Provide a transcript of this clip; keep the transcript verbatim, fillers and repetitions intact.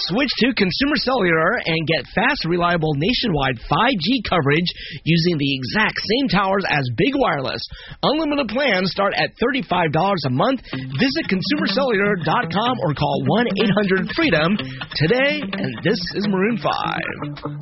Switch to Consumer Cellular and get fast, reliable nationwide five G coverage using the exact same towers as Big Wireless. Unlimited plans start at thirty-five dollars a month. Visit consumer cellular dot com or call one eight hundred freedom today. And this is Maroon five.